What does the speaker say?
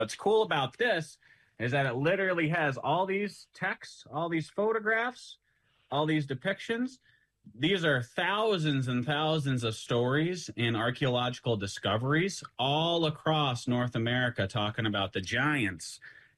What's cool about this is that it literally has all these texts, all these photographs, all these depictions. These are thousands and thousands of stories and archaeological discoveries all across North America talking about the giants